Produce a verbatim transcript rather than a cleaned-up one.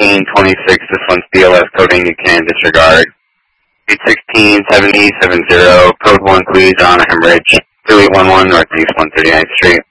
sixteen twenty-six, this one's B L S coding, you can disregard. eight sixteen seventy seventy, code one please on Hemorrhage, two eight one one Northeast one thirty-ninth Street.